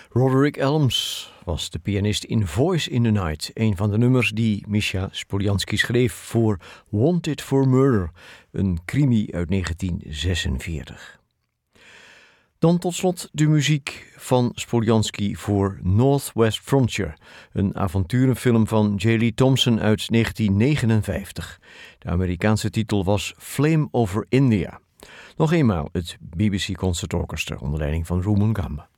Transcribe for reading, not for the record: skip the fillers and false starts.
Roderick Elms was de pianist in Voice in the Night, een van de nummers die Misha Spoliansky schreef voor Wanted for Murder, een crimi uit 1946. Dan tot slot de muziek van Spoliansky voor Northwest Frontier, een avonturenfilm van J. Lee Thompson uit 1959. De Amerikaanse titel was Flame over India. Nog eenmaal het BBC Concert Orchestra onder leiding van Rumon Gamba.